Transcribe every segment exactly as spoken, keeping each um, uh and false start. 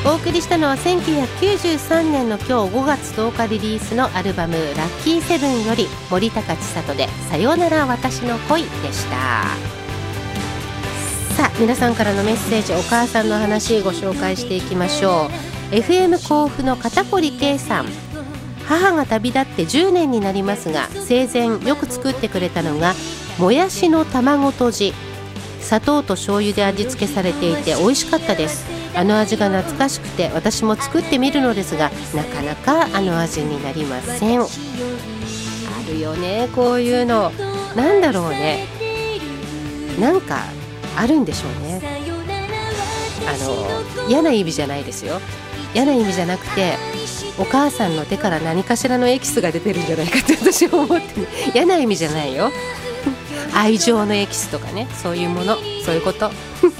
お送りしたのはせんきゅうひゃくきゅうじゅうさんねんの今日ごがつとおかリリースのアルバムラッキーセブンより森高千里でさよなら私の恋でした。さあ皆さんからのメッセージ、お母さんの話ご紹介していきましょう。 エフエム 甲府の片堀圭さん、母が旅立ってじゅうねんになりますが、生前よく作ってくれたのがもやしの卵とじ、砂糖と醤油で味付けされていて美味しかったです。あの味が懐かしくて私も作ってみるのですが、なかなかあの味になりません。あるよね、こういうの。なんだろうね、なんかあるんでしょうね。あの嫌な意味じゃないですよ。嫌な意味じゃなくて、お母さんの手から何かしらのエキスが出てるんじゃないかって私は思って、ね、嫌な意味じゃないよ。愛情のエキスとかね、そういうもの、そういうこと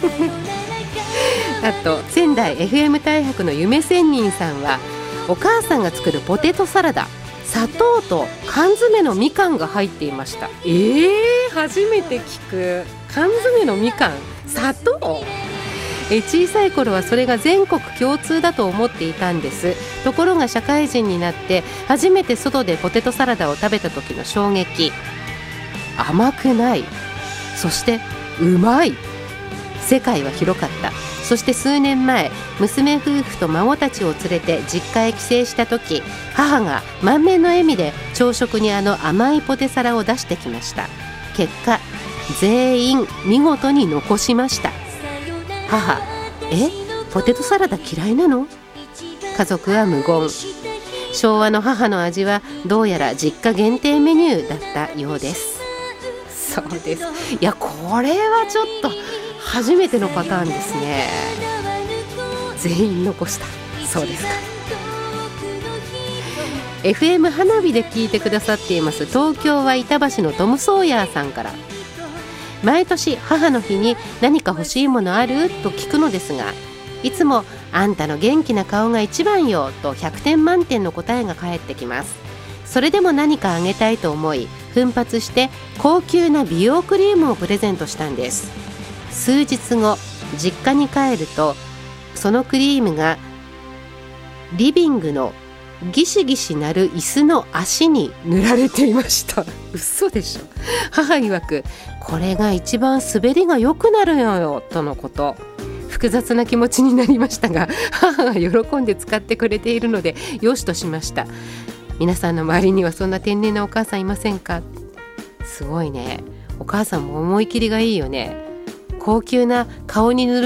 あと仙台 エフエム 大白の夢仙人さんは、お母さんが作るポテトサラダ、砂糖と缶詰のみかんが入っていました。えー、初めて聞く。缶詰のみかん、砂糖。え小さい頃はそれが全国共通だと思っていたんです。ところが社会人になって初めて外でポテトサラダを食べた時の衝撃。甘くない、そしてうまい。世界は広かった。そして数年前、娘夫婦と孫たちを連れて実家へ帰省した時、母が満面の笑みで朝食にあの甘いポテサラを出してきました。結果全員見事に残しました。母、え、ポテトサラダ嫌いなの？家族は無言。昭和の母の味はどうやら実家限定メニューだったようです。そうです。いや、これはちょっと初めてのパターンですね。全員残した。そうですか。 エフエム 花火で聞いてくださっています東京は板橋のトム・ソーヤーさんから、毎年母の日に何か欲しいものあると聞くのですが、いつもあんたの元気な顔が一番よとひゃくてん満点の答えが返ってきます。それでも何かあげたいと思い、奮発して高級な美容クリームをプレゼントしたんです。数日後、実家に帰るとそのクリームがリビングのギシギシなる椅子の足に塗られていました。嘘でしょ。母曰く、これが一番滑りが良くなるのよとのこと。複雑な気持ちになりましたが、母が喜んで使ってくれているのでよしとしました。皆さんの周りにはそんな天然なお母さんいませんか？すごいね。お母さんも思い切りがいいよね。高級な顔に塗る